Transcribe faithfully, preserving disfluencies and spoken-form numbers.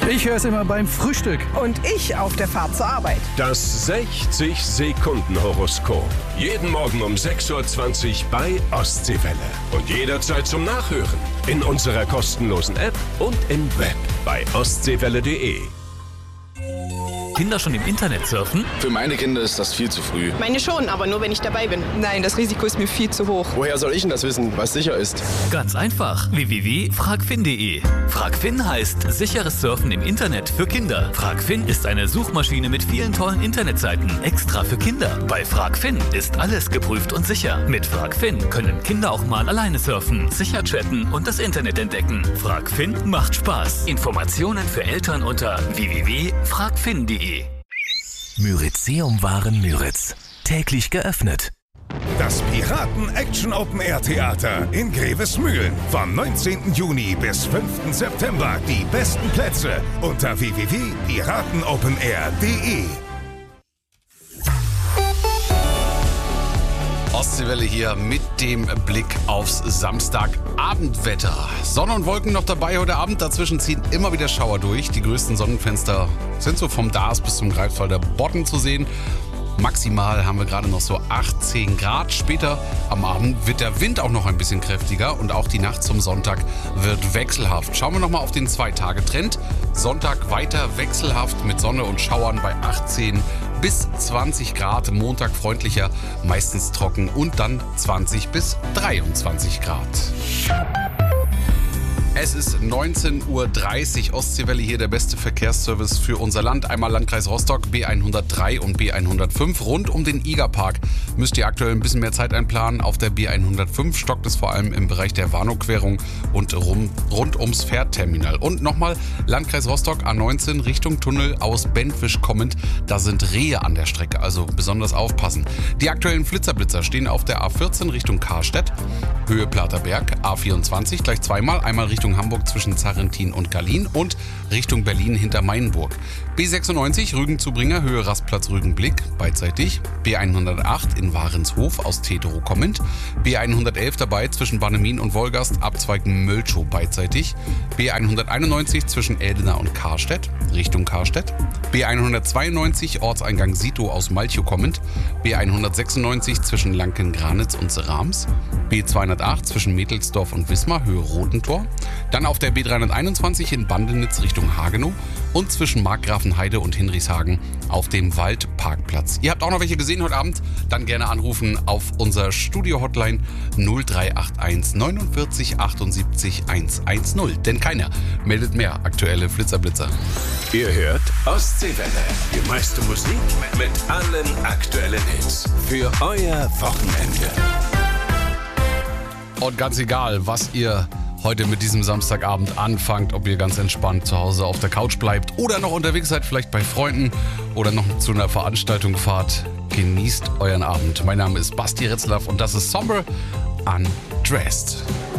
Ich höre es immer beim Frühstück. Und ich auf der Fahrt zur Arbeit. Das sechzig-Sekunden-Horoskop. Jeden Morgen um sechs Uhr zwanzig bei Ostseewelle. Und jederzeit zum Nachhören in unserer kostenlosen App und im Web bei ostseewelle punkt de. Kinder schon im Internet surfen? Für meine Kinder ist das viel zu früh. Meine schon, aber nur wenn ich dabei bin. Nein, das Risiko ist mir viel zu hoch. Woher soll ich denn das wissen, was sicher ist? Ganz einfach. w w w punkt fragfin punkt de. Fragfin heißt sicheres Surfen im Internet für Kinder. Fragfin ist eine Suchmaschine mit vielen tollen Internetseiten, extra für Kinder. Bei Fragfin ist alles geprüft und sicher. Mit Fragfin können Kinder auch mal alleine surfen, sicher chatten und das Internet entdecken. Fragfin macht Spaß. Informationen für Eltern unter w w w punkt fragfin punkt de. Myrizeum Waren Müritz. Täglich geöffnet. Das Piraten Action Open Air Theater in Grevesmühlen. Vom neunzehnten Juni bis fünften September. Die besten Plätze unter w w w punkt piratenopenair punkt de. Ostseewelle hier mit dem Blick aufs Samstagabendwetter. Sonne und Wolken noch dabei heute Abend. Dazwischen ziehen immer wieder Schauer durch. Die größten Sonnenfenster sind so vom Dars bis zum Greifswalder Bodden zu sehen. Maximal haben wir gerade noch so achtzehn Grad. Später am Abend wird der Wind auch noch ein bisschen kräftiger und auch die Nacht zum Sonntag wird wechselhaft. Schauen wir nochmal auf den Zwei-Tage-Trend. Sonntag weiter wechselhaft mit Sonne und Schauern bei achtzehn bis zwanzig Grad. Montag freundlicher, meistens trocken und dann zwanzig bis dreiundzwanzig Grad. Es ist neunzehn Uhr dreißig, Ostseewelle hier, der beste Verkehrsservice für unser Land. Einmal Landkreis Rostock, B hundertdrei und B hundertfünf. Rund um den Igerpark müsst ihr aktuell ein bisschen mehr Zeit einplanen. Auf der B hundertfünf stockt es vor allem im Bereich der Warnow-Querung und rum, rund ums Fährterminal. Und nochmal Landkreis Rostock, A neunzehn Richtung Tunnel aus Bentwisch kommend. Da sind Rehe an der Strecke, also besonders aufpassen. Die aktuellen Flitzerblitzer stehen auf der A vierzehn Richtung Karstedt, Höhe Platerberg, A vierundzwanzig gleich zweimal, einmal Richtung Hamburg zwischen Zarrentin und Gallien und Richtung Berlin hinter Mainburg. B sechsundneunzig Rügen-Zubringer, Höhe Rastplatz Rügenblick, beidseitig. B hundertacht in Warenshof aus Tetero kommend. B hundertelf dabei zwischen Bannemin und Wolgast, Abzweig Mölchow, beidseitig. B hunderteinundneunzig zwischen Eldena und Karstedt, Richtung Karstedt. B hundertzweiundneunzig Ortseingang Sito aus Malchow kommend. B hundertsechsundneunzig zwischen Lanken-Granitz und Serams. B zweihundertacht zwischen Mädelsdorf und Wismar, Höhe Rotentor. Dann auf der B dreihunderteinundzwanzig in Bandenitz Richtung Hagenow und zwischen Markgrafenheide und Hinrichshagen auf dem Waldparkplatz. Ihr habt auch noch welche gesehen heute Abend? Dann gerne anrufen auf unser Studio-Hotline null drei acht eins neunundvierzig achtundsiebzig hundertzehn. Denn keiner meldet mehr aktuelle Flitzerblitzer. Ihr hört Ostseewelle. Die meiste Musik mit allen aktuellen Hits. Für euer Wochenende. Und ganz egal, was ihr heute mit diesem Samstagabend anfangt, ob ihr ganz entspannt zu Hause auf der Couch bleibt oder noch unterwegs seid, vielleicht bei Freunden oder noch zu einer Veranstaltung fahrt, genießt euren Abend. Mein Name ist Basti Retzlaff und das ist Somber Undressed.